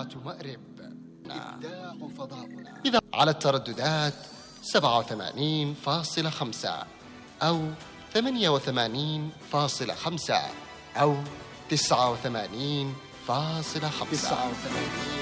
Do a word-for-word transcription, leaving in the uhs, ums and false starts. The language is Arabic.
إذاعة مأرب. إبداع فضاؤنا إذا على الترددات سبعة وثمانين فاصلة خمسة أو ثمانية وثمانين فاصلة خمسة أو تسعة وثمانين فاصلة خمسة.